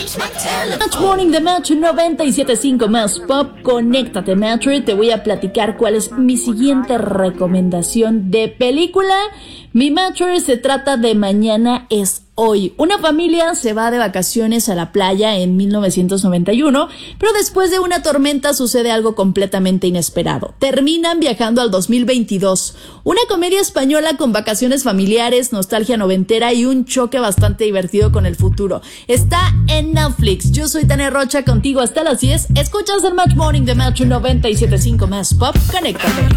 Match Morning de Match 97.5 más Pop. Conéctate, Match. Te voy a platicar cuál es mi siguiente recomendación de película. Mi Match se trata de Mañana es Hoy. Una familia se va de vacaciones a la playa en 1991, pero después de una tormenta sucede algo completamente inesperado. Terminan viajando al 2022. Una comedia española con vacaciones familiares, nostalgia noventera y un choque bastante divertido con el futuro. Está en Netflix. Yo soy Tania Rocha, contigo hasta las 10. Escuchas el Match Morning de Match 97.5 más Pop. Conéctate.